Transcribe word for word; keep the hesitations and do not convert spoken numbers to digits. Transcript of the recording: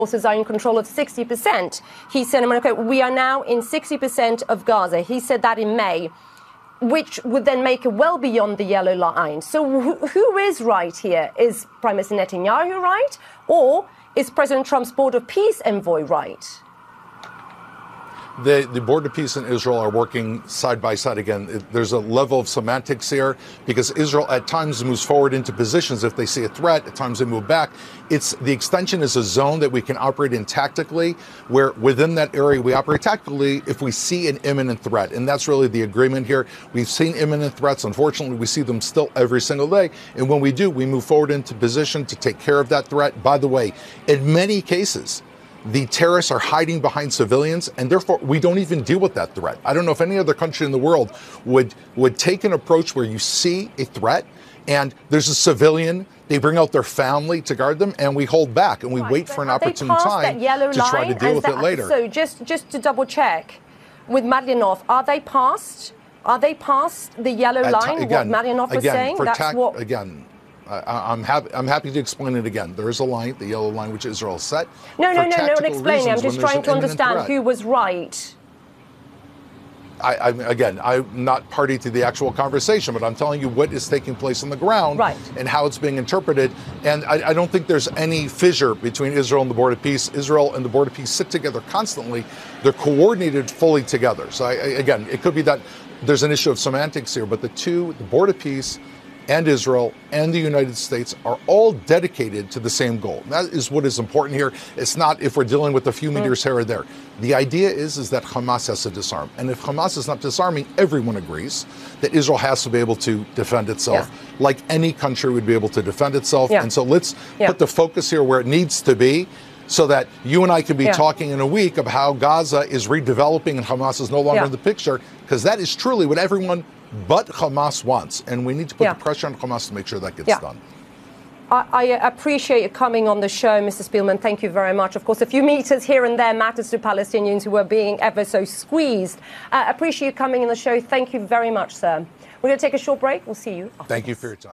forces are in control of sixty percent. He said, we are now in sixty percent of Gaza. He said that in May, which would then make it well beyond the yellow line. So who, who is right here? Is Prime Minister Netanyahu right? Or is President Trump's Board of Peace envoy right? The, the Board of Peace and Israel are working side by side. Again, there's a level of semantics here because Israel at times moves forward into positions if they see a threat. At times they move back. It's the extension is a zone that we can operate in tactically, where within that area we operate tactically if we see an imminent threat. And that's really the agreement here. We've seen imminent threats. Unfortunately, we see them still every single day. And when we do, we move forward into position to take care of that threat. By the way, in many cases, the terrorists are hiding behind civilians, and therefore we don't even deal with that threat. I don't know if any other country in the world would would take an approach where you see a threat and there's a civilian, they bring out their family to guard them, and we hold back and we right, wait for an opportune time to try to deal with that, it later. So just just to double check, with Madlinov, are they past? Are they past the yellow At line? T- again, what Madlinov was again, saying? For That's tac- what. Again. I, I'm happy. I'm happy to explain it again. There is a line, the yellow line, which Israel set. No, no, no, no. Don't explain it. I'm just trying to understand threat. who was right. I, I, again, I'm not party to the actual conversation, but I'm telling you what is taking place on the ground right. and how it's being interpreted. And I, I don't think there's any fissure between Israel and the Board of Peace. Israel and the Board of Peace sit together constantly. They're coordinated fully together. So I, I, again, it could be that there's an issue of semantics here, but the two, the Board of Peace and Israel and the United States are all dedicated to the same goal. That is what is important here. It's not if we're dealing with a few meters here or there. The idea is, is that Hamas has to disarm. And if Hamas is not disarming, everyone agrees that Israel has to be able to defend itself yeah. like any country would be able to defend itself. Yeah. And so let's yeah. put the focus here where it needs to be, so that you and I can be yeah. talking in a week about how Gaza is redeveloping and Hamas is no longer yeah. in the picture, because that is truly what everyone but Hamas wants. And we need to put yeah. the pressure on Hamas to make sure that gets yeah. done. I, I appreciate you coming on the show, Mister Spielman. Thank you very much. Of course, a few meters here and there matters to Palestinians who are being ever so squeezed. I uh, appreciate you coming on the show. Thank you very much, sir. We're going to take a short break. We'll see you after Thank this. you for your time.